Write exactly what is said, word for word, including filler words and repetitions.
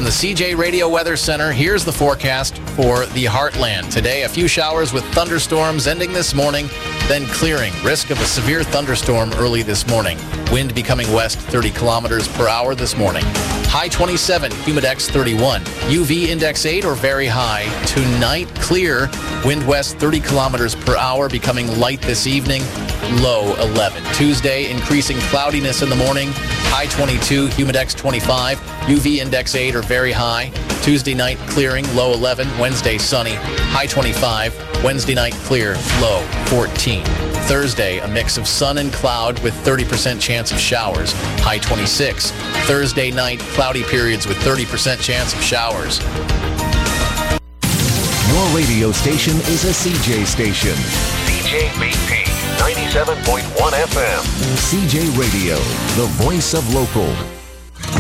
the C J Radio Weather Center, here's the forecast for the Heartland. Today, a few showers with thunderstorms ending this morning, then clearing. Risk of a severe thunderstorm early this morning. Wind becoming west thirty kilometers per hour this morning. High twenty-seven, humidex thirty-one. U V index eight or very high. Tonight, clear. Wind west thirty kilometers per hour, becoming light this evening. Low eleven. Tuesday, increasing cloudiness in the morning. High twenty-two, humidex twenty-five. U V index eight or very high. Tuesday night, clearing. Low eleven. Wednesday, sunny. High twenty-five. Wednesday night, clear. Low fourteen. Thursday, a mix of sun and cloud with thirty percent chance of showers. High twenty-six. Thursday night, cloudy periods with thirty percent chance of showers. Your radio station is a C J station. C J B P ninety-seven point one F M. C J Radio, the voice of local.